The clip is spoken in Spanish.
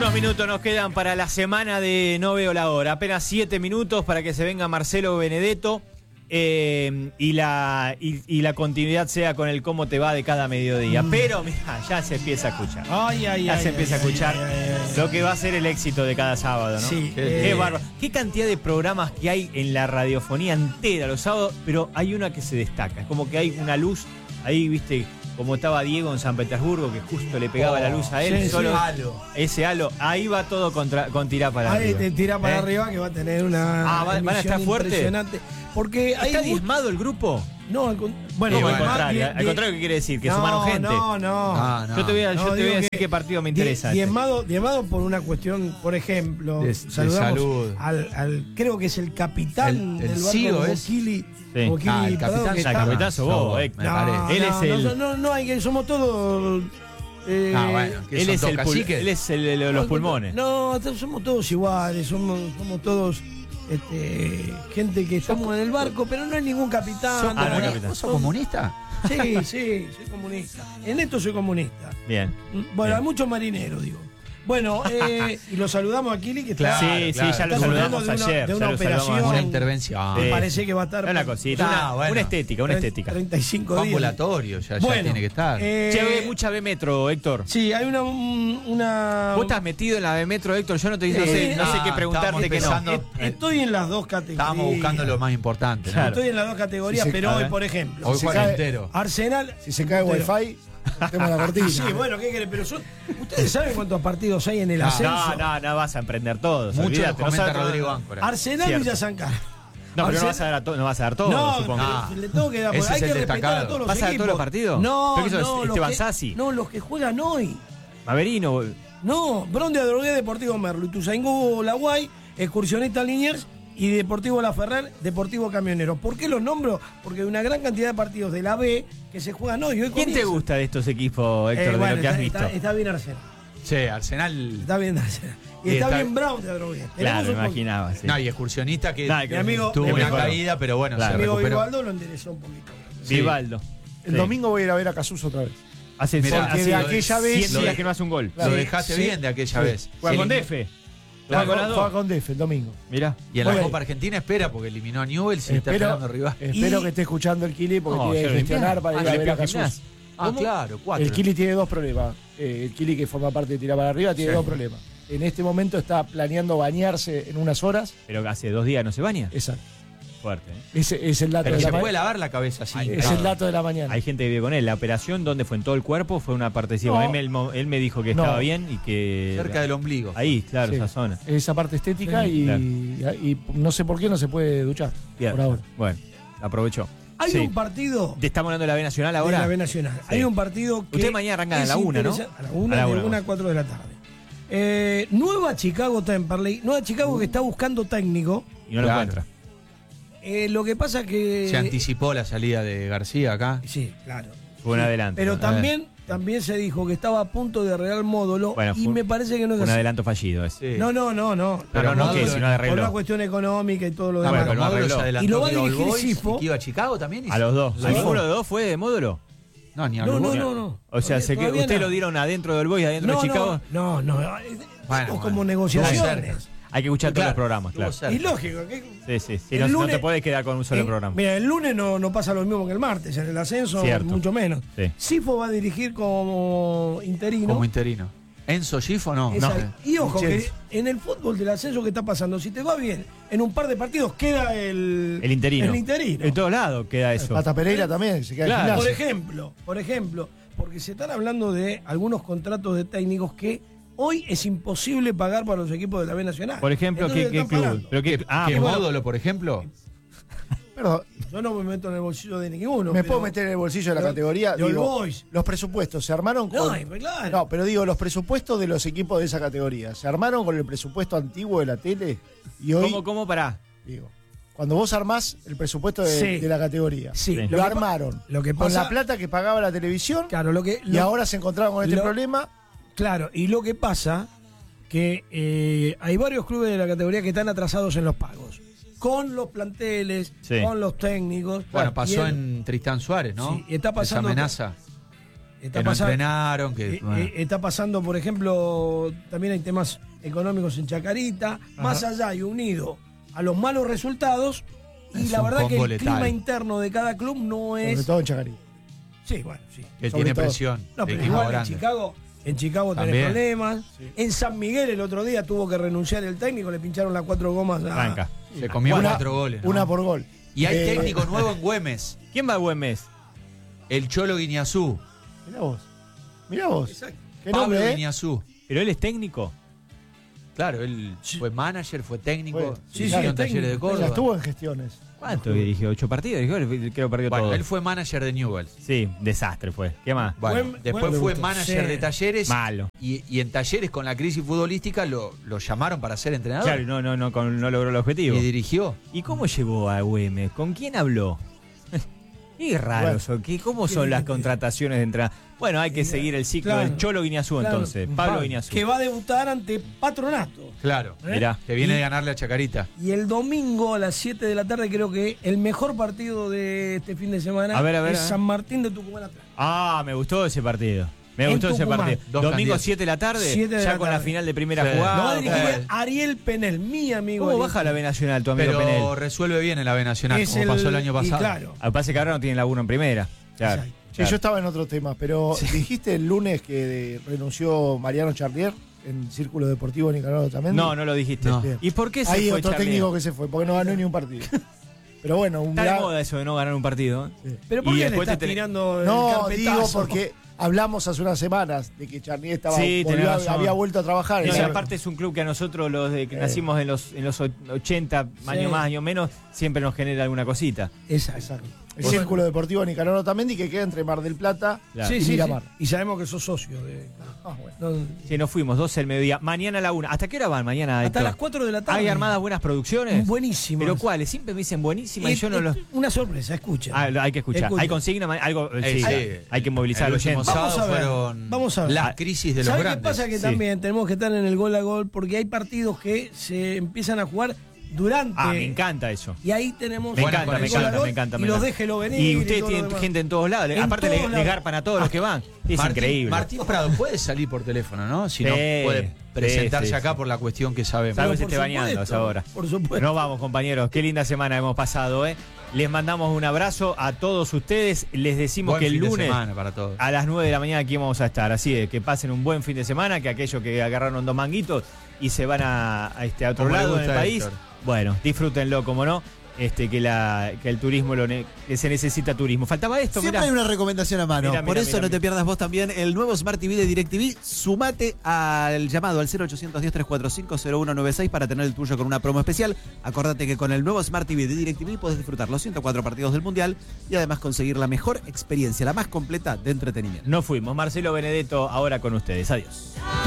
Unos minutos nos quedan para la semana de No Veo la Hora. Apenas 7 minutos para que se venga Marcelo Benedetto y la continuidad sea con el cómo te va de cada mediodía. Pero mira, ya se empieza a escuchar. Ya se empieza a escuchar lo que va a ser el éxito de cada sábado, ¿no? Sí. Qué bárbaro. Qué cantidad de programas que hay en la radiofonía entera los sábados, pero hay una que se destaca. Es como que hay una luz ahí, viste, como estaba Diego en San Petersburgo, que justo le pegaba la luz a él. Sí, solo sí. ese halo, ahí va todo con tirar para Ahí arriba. te tira para arriba, que va a tener una ¿van a estar fuertes? impresionante. Porque ¿Está hay diezmado el grupo? No, Bueno, bueno, al contrario. Al contrario, ¿qué quiere decir? ¿Que sumaron gente? No. Yo te voy a decir que qué partido me interesa. Diezmado por una cuestión, por ejemplo, de saludamos salud. al creo que es el capitán El del barco CEO de es. Bokili. Sí. Bokili, El perdón, capitán. que El está- capitán sos vos, me parece. Él es el. No, hay que somos todos. Bueno, que Él son es dos el caciques. él es el de los pulmones. No, somos todos iguales, somos todos gente que estamos en el barco, pero no hay ningún capitán. no hay capitán. ¿Vos sos comunista? Sí, soy comunista. En esto soy comunista. Bien. Bueno, Bien. hay muchos marineros, digo. Bueno, y lo saludamos a Kili, que está, Claro, Sí, claro. ya lo Está saludamos sufriendo ayer. de ya una lo saludamos operación. Una ayer. intervención. me parece que va a estar Una cosita, bueno. una estética. 35 días. Ambulatorio, ya Bueno, tiene que estar. Che, mucha B Metro, Héctor. Sí, hay una Vos estás metido en la B Metro, Héctor. Yo no sé qué preguntarte que no. estábamos Estoy en las dos categorías. Estábamos buscando lo más importante, ¿no? Claro. Estoy en las dos categorías, Sí, pero a hoy, ver. por ejemplo, Hoy Se juega cae- entero. Arsenal. Si se cae Pero- Wi-Fi, tenemos la cortina. Sí, bueno, ¿qué querés? Pero ustedes saben cuántos partidos hay en el ascenso. No vas a emprender todos. Mucho lo olvídate, no comenta sabes todo. Rodrigo Áncora. Arsenal Cierto. Villa San Carlos. No, pero no vas a dar todo, No, supongo. pero le tengo que dar. Ese Hay es que el respetar destacado. a todos los ¿Vas a dar equipos. todos los partidos? No, ¿Pero qué sos, no, Esteban los Sassi? No, los que juegan hoy. Maverino. No, Bron de Adrogué, Deportivo Merlo, Ituzaingó, La Guay, Excursionista Liniers y Deportivo La Ferrer, Deportivo Camionero. ¿Por qué los nombro? Porque hay una gran cantidad de partidos de la B que se juegan hoy. Hoy ¿Quién te comienza. gusta de estos equipos, Héctor, de Bueno, lo que has visto? Está bien Arsenal. Che, Arsenal. Está bien Arsenal. Y Y está está- bien Brown de Adrogué. Claro, Tenemos me un poquito. imaginaba. Sí. No, y excursionista que No, Mi amigo- tuvo mi una amigo- caída, pero bueno, Claro. se Mi amigo recuperó. Vivaldo lo enderezó un poquito. Sí. Vivaldo. El Sí. domingo voy a ir a ver a Casuso otra vez. Hace Mirá, Porque de aquella vez. 100 días que no hace un gol. Claro. Lo dejaste Sí. bien de aquella Sí. vez. Juega Sí. con DF. Juega Juega con las juega dos. con DF el domingo. Mirá. Y en la Bueno. Copa Argentina espera porque eliminó a Newell's y está esperando rival. Espero Y- que esté escuchando el Kili porque No, tiene ya que lo gestionar para ir Ah, a le ver a pidió Casuso. gimnasia. Ah, claro, 4. El Kili tiene dos problemas. El Kili, que forma parte de Tirar para Arriba, tiene Sí. dos problemas. En este momento está planeando bañarse en unas horas. Pero hace 2 días no se baña. Exacto. Fuerte, ¿eh? Ese es el dato Pero de se la puede mañana. lavar la cabeza así. Es el dato de la mañana. Hay gente que vive con él. La operación, ¿dónde fue? ¿En todo el cuerpo? Fue una partecita. No. Él me dijo que No. estaba bien y que. Cerca del ombligo. Ahí, claro, Sí. esa zona. Esa parte estética Sí, y no sé por qué no se puede duchar. Bien. Por ahora. Bueno, aprovechó. Hay Sí. un partido ¿Te estamos hablando de la B Nacional de ahora? la B Nacional. Sí. Hay un partido que. Ustedes mañana arrancan a es la 1, ¿no? interesante. A la 1, A la de 1, 1 a 4 de la tarde. Nueva Chicago Temperley. Nueva Chicago que está buscando técnico. Y no lo Claro. encuentra. Lo que pasa que. Se anticipó la salida de García acá. Sí, claro. Fue un adelanto. Pero también se dijo que estaba a punto de arreglar Módulo Bueno, y fue me parece que no es un así. adelanto fallido ese. Sí. No. No, Pero no, Módulo- que si no Por arregló. una cuestión económica y todo lo Ah, demás. bueno, pero no Módulo arregló. se adelantó Y lo va a que All dirigir Boys Sifo. y que iba a Chicago también. A los dos. Sí. ¿Alguno de los dos fue de módulo? No, ni a No, All no, Boys. no. O sea, Todavía ¿usted no. lo dieron adentro del Boys, adentro de Chicago? No. Bueno, como bueno. negociaciones. Hay que escuchar todos Claro, los programas, estuvo claro. cerca. Y lógico. Sí. Si El no, no lunes- te puedes quedar con un solo programa. Mira, el lunes no pasa lo mismo que el martes. En el ascenso, Cierto. mucho menos. Sí. Sifo va a dirigir como interino. Como interino. Enzo Gifo no. Esa- No. Y ojo, que Chelsea. en el fútbol del ascenso que está pasando, si te va bien, en un par de partidos queda el interino. El interino. En todos lados queda eso. Pata Pereira también se queda Claro. en Por gimnasia. ejemplo, porque se están hablando de algunos contratos de técnicos que hoy es imposible pagar para los equipos de la B Nacional. Por ejemplo, Entonces ¿qué están club? pagando. Pero ¿Qué bueno. Módulo, por ejemplo? Pero Yo no me meto en el bolsillo de ninguno. me pero- puedo meter en el bolsillo de la de- categoría. de All Digo, Boys. los presupuestos se armaron No, con. claro. No, pero digo, los presupuestos de los equipos de esa categoría se armaron con el presupuesto antiguo de la tele. Y hoy, ¿Cómo pará? digo, cuando vos armás el presupuesto de, Sí. de la categoría, Sí, Sí. lo armaron lo que con pasa- la plata que pagaba la televisión Claro, y ahora se encontraron con este lo- problema. Claro, y lo que pasa que hay varios clubes de la categoría que están atrasados en los pagos. Con los planteles, Sí. con los técnicos. Bueno, pasó Y en Tristán Suárez, ¿no? Sí, y está pasando- Esa amenaza. Está Que no pasando- entrenaron, que... bueno. Está pasando, por ejemplo, también hay temas económicos en Chacarita, más allá y unido a los malos resultados, y Es la un verdad que combo el letal. clima interno de cada club no Sobre es... todo en Chacarita. Sí, bueno, sí. Que sobre tiene todo. presión. No, de pero equipo igual grande. en Chicago tenés También. problemas. En San Miguel el otro día tuvo que renunciar el técnico, le pincharon las 4 gomas a... Arranca. Se comió Una- 4 goles. ¿no? Una por gol. Y hay técnico nuevo en Güemes. ¿Quién va a Güemes? El Cholo Guiñazú. Mirá vos. Mirá vos. Exacto. Qué Pablo nombre, ¿eh? Guiñazú. ¿Pero él es técnico? Claro, él fue manager, fue técnico, Fue. Sí, dirigió sí, en Talleres de técnico. Ya Córdoba. estuvo en gestiones. ¿Cuánto dirigió? ¿8 partidos? Dijo, creo que perdió Bueno, todo. él fue manager de Newell's. Sí, desastre fue. ¿Qué más? Bueno, Buen- después buen fue gusto. manager Sí. de Talleres. Malo. Y en Talleres, con la crisis futbolística, lo llamaron para ser entrenador. Claro, y no logró el objetivo. Y dirigió. ¿Y cómo llegó a Güemes? ¿Con quién habló? Qué raro Bueno. eso. ¿Cómo son las contrataciones de entrenador? Bueno, hay que seguir el ciclo Claro. del Cholo Guiñazú Claro. entonces. Pablo Guiñazú. Que va a debutar ante Patronato. Claro. Mirá. Que viene Y- de ganarle a Chacarita. Y el domingo a las 7 de la tarde creo que el mejor partido de este fin de semana A ver, es a ver. San Martín de Tucumán Atlético. Ah, me gustó ese partido. Me En gustó ese Tucumán. partido. Dos Domingo candidatos. 7 de la tarde, 7 de ya la con la tarde. final de primera Sí. Lo va a jugada. dirigir Ariel Penel, mi amigo. ¿Cómo Ariel baja la B Nacional, tu amigo Pero Penel? resuelve bien en la B Nacional, Es como pasó el año y pasado. claro. Al pase que ahora no tiene laburo en primera. Claro. Exacto. Sí, yo estaba en otro tema, pero dijiste el lunes que renunció Mariano Charlier en Círculo Deportivo Nicaragua también. No, no lo dijiste. No. ¿Y por qué se Hay fue otro Charlier? técnico que se fue, porque no ganó ni un partido. Pero bueno, un Está de gran... moda eso de no ganar un partido. Pero ¿por Y qué le después estás te tenés- tirando el No, carpetazo? digo porque hablamos hace unas semanas de que Charlier estaba Sí, tenés razón. había vuelto a trabajar. Y Era- aparte es un club que a nosotros, los de que nacimos en los 80, año más, año menos, siempre nos genera alguna cosita. Exacto. El Círculo Deportivo Nicanor Otamendi, que queda entre Mar del Plata Claro. Sí, y sí, sí. Miramar. Y sabemos que sos socio de... No, Sí, nos fuimos, 12 del mediodía. Mañana a la 1. ¿Hasta qué hora van mañana, hasta Héctor? las 4 de la tarde. ¿Hay armadas buenas producciones? Buenísimas. ¿Pero cuáles? Siempre me dicen buenísimas y Es- yo no es los... Una sorpresa, escucha. Ah, hay que escuchar. Escucha. ¿Hay consigna? Algo, sí, Sí. hay que movilizar El al último oyente. Vamos sábado a ver, fueron vamos a ver. las crisis de los ¿Sabes grandes. qué pasa? Que Sí. también tenemos que estar en el gol a gol porque hay partidos que se empiezan a jugar durante. Ah, me encanta eso. Y ahí tenemos Me Buena encanta, me conexión. encanta, me encanta. Y me los encanta. déjelo venir. Y ustedes todo lo tienen demás. gente en todos lados. En Aparte todos le lados. garpan a todos los que van. Es Martín, increíble. Martín Prado puede salir por teléfono, ¿no? Si no Sí, puede presentarse sí, acá sí. por la cuestión que sabemos. Tal vez Pero esté por bañando a esa supuesto, hora. por supuesto. Nos vamos, compañeros. Qué linda semana hemos pasado, ¿eh? Les mandamos un abrazo a todos ustedes. Les decimos Buen que el fin de lunes semana para todos. a las 9 de la mañana aquí vamos a estar. Así es, que pasen un buen fin de semana, que aquellos que agarraron 2 manguitos y se van a otro Como le lado en el gusta a país, Héctor. bueno, disfrútenlo, como no. Que el turismo, que se necesita turismo. Faltaba esto, Siempre mirá. hay una recomendación a mano. Mirá, Por mirá, eso mirá, no te mirá. pierdas vos también el nuevo Smart TV de DirecTV. Sumate al llamado al 0810-345-0196 para tener el tuyo con una promo especial. Acordate que con el nuevo Smart TV de DirecTV podés disfrutar los 104 partidos del Mundial y además conseguir la mejor experiencia, la más completa de entretenimiento. Nos fuimos. Marcelo Benedetto ahora con ustedes. Adiós.